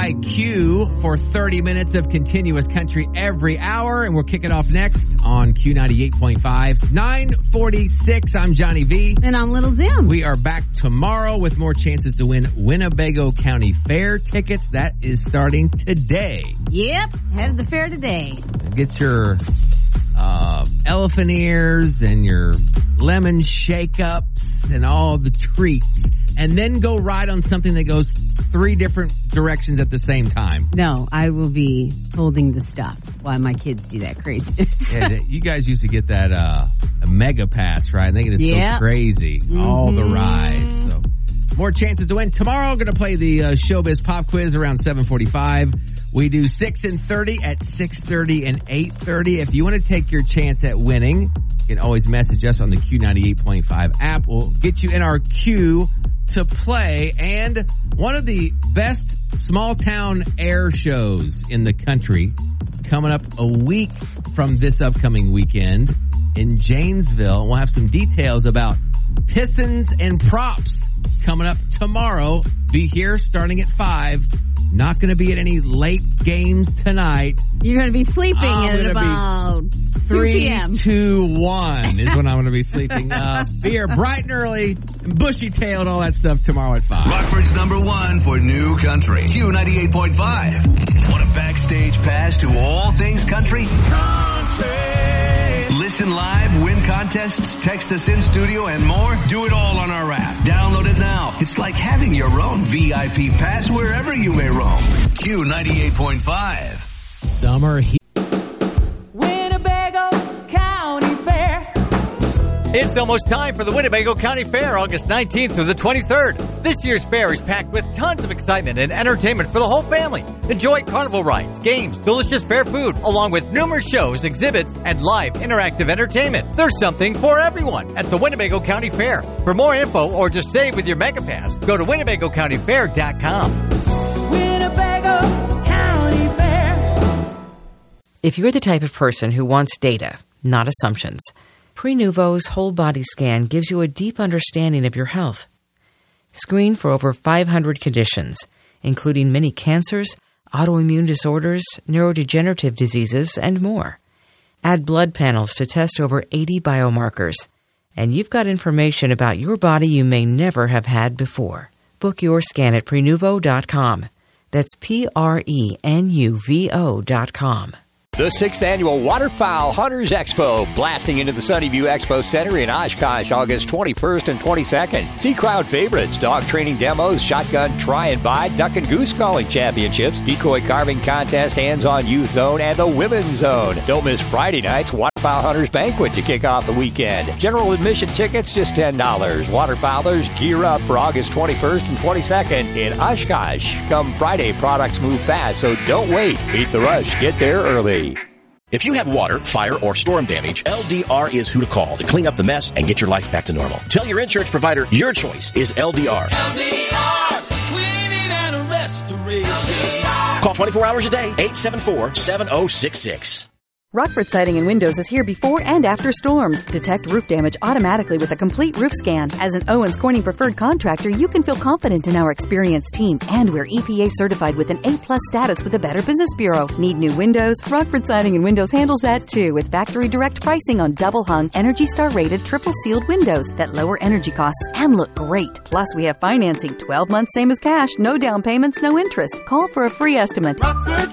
my cue for 30 minutes of continuous country every hour, and we'll kick it off next on Q98.5. 9:46. I'm Johnny V. And I'm Little Zim. We are back tomorrow with more chances to win Winnebago County Fair tickets. That is starting today. Yep, head to the fair today. Get your elephant ears and your lemon shake-ups and all the treats, and then go ride on something that goes 3 different directions at the same time. No, I will be holding the stuff while my kids do that crazy. Yeah, you guys used to get that a mega pass, right? They can just go crazy. All the rides. So more chances to win. Tomorrow, I'm going to play the Showbiz Pop Quiz around 7:45. We do 6 and 30 at 6:30 and 8:30. If you want to take your chance at winning, you can always message us on the Q98.5 app. We'll get you in our queue to play. And one of the best small town air shows in the country coming up a week from this upcoming weekend in Janesville. We'll have some details about Pistons and props coming up tomorrow. Be here starting at 5. Not going to be at any late games tonight. You're going to be sleeping at about 3, 2 p.m. 2, 1 is when I'm going to be sleeping. Be here bright and early, bushy-tailed, all that stuff tomorrow at 5. Rockford's #1 for new country. Q98.5. Want a backstage pass to all things country? Listen live, win contests, text us in studio, and more? Do it all on our app. Download it now. It's like having your own VIP pass wherever you may roam. Q98.5. Summer heat. Winnebago County Fair. It's almost time for the Winnebago County Fair, August 19th through the 23rd. This year's fair is packed with tons of excitement and entertainment for the whole family. Enjoy carnival rides, games, delicious fair food, along with numerous shows, exhibits, and live interactive entertainment. There's something for everyone at the Winnebago County Fair. For more info or to save with your MegaPass, go to WinnebagoCountyFair.com. Winnebago County Fair. If you're the type of person who wants data, not assumptions, Prenuvo's whole body scan gives you a deep understanding of your health. Screen for over 500 conditions, including many cancers, autoimmune disorders, neurodegenerative diseases, and more. Add blood panels to test over 80 biomarkers. And you've got information about your body you may never have had before. Book your scan at Prenuvo.com. That's Prenuvo.com. The 6th Annual Waterfowl Hunters Expo, blasting into the Sunnyview Expo Center in Oshkosh, August 21st and 22nd. See crowd favorites, dog training demos, shotgun try and buy, duck and goose calling championships, decoy carving contest, hands-on youth zone, and the women's zone. Don't miss Friday night's Waterfowl Hunters Banquet to kick off the weekend. General admission tickets just $10. Waterfowlers gear up for August 21st and 22nd in Oshkosh. Come Friday, products move fast, so don't wait. Beat the rush. Get there early. If you have water, fire, or storm damage, LDR is who to call to clean up the mess and get your life back to normal. Tell your insurance provider your choice is LDR. LDR, cleaning and restoration. LDR. Call 24 hours a day, 874-7066. Rockford Siding and Windows is here before and after storms. Detect roof damage automatically with a complete roof scan. As an Owens Corning preferred contractor, you can feel confident in our experienced team, and we're EPA certified with an A+ status with the Better Business Bureau. Need new windows? Rockford Siding and Windows handles that too, with factory direct pricing on double hung, Energy Star rated, triple sealed windows that lower energy costs and look great. Plus, we have financing, 12 months same as cash, no down payments, no interest. Call for a free estimate. Rockford